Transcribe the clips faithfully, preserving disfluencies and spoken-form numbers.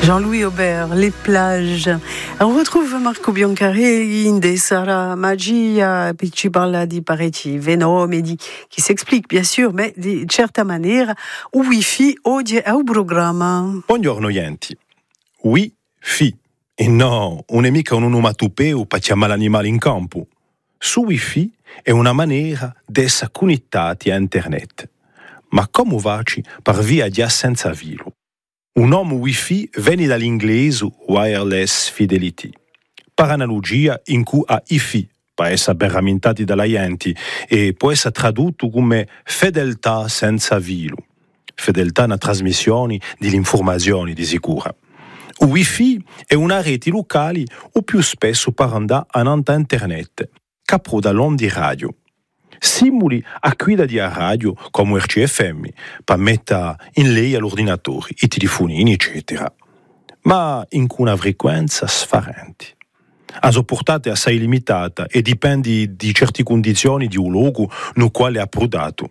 Jean-Louis Aubert, les plages. On retrouve Marco Biancarelli, Inde Sara Magia, puis ci parla di pareti fenomeni, qui s'explique bien sûr, mais di certa maniera, o Wi-Fi oggi è un programma. Buongiorno Yenti. Wi-Fi. E no, non è mica un onomatopeo per chiamare l'animale in campo. Su Wi-Fi è una maniera di essere connettati a internet. Ma come facci per via di senza filo? Un nome Wi-Fi viene dall'inglese Wireless Fidelity, per analogia in cui a I F I, per essere ben rammentati dalla Yenti, e può essere tradotto come fedeltà senza filo. Fedeltà nella trasmissione delle informazioni di sicura. Il Wi-Fi è una rete locale o più spesso per andare a internet, capro dall'onde radio. Simuli a guida di radio come R C F M per mettere in lei all'ordinatore, i telefonini, eccetera. Ma in una frequenza sfarente. A sopportate assai limitata e dipende di certe condizioni di un luogo nel quale è approdato.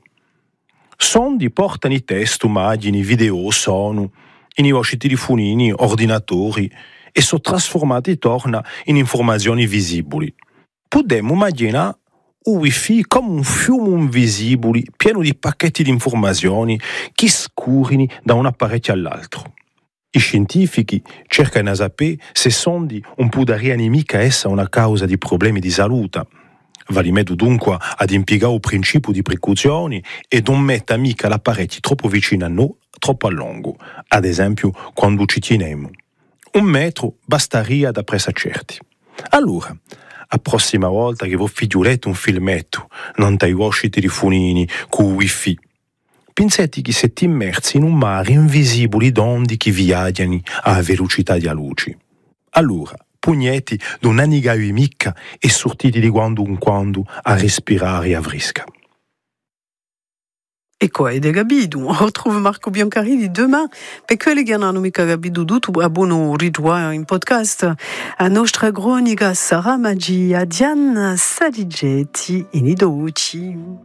Sondi portano i testo, immagini, video, suono, in i vostri telefonini, ordinatori e sono trasformati torna in informazioni visibili. Potremmo immaginare un Wi-Fi come un fiume invisibile pieno di pacchetti di informazioni che scorrono da un apparecchio all'altro. I scientifici cercano di sapere se sondi un po' da rianimica essa una causa di problemi di salute. Vale meglio dunque ad impiegare il principio di precauzione e non mettere mica l'apparecchio troppo vicino a noi, troppo a lungo, ad esempio quando ci teniamo. Un metro basteria da presa certi. Allora, la prossima volta che voi figliolete un filmetto, non dai vostri telefonini con Wi-Fi, pensate che siete immersi in un mare invisibile d'onde che viaggiano a velocità di luce. Allora, pugneti d'un'aniga mica e sortiti di quando in quando a respirare a fresca. E quoi de Gabido? On retrouve Marco Biancarelli demain. Per quelli che non hanno mica capito tutto, abbiamo ritrovato in podcast a nostra cronica Sara Magia, Diana Saligetti in Idoci.